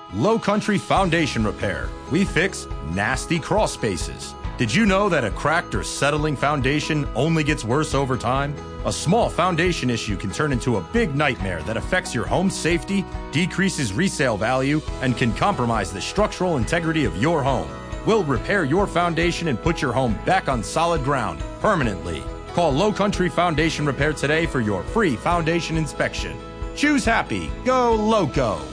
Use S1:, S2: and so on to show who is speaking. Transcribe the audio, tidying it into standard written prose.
S1: Low Country Foundation Repair. We fix nasty crawl spaces. Did you know that a cracked or settling foundation only gets worse over time? A small foundation issue can turn into a big nightmare that affects your home's safety, decreases resale value, and can compromise the structural integrity of your home. We'll repair your foundation and put your home back on solid ground permanently. Call Low Country Foundation Repair today for your free foundation inspection. Choose happy. Go Loco.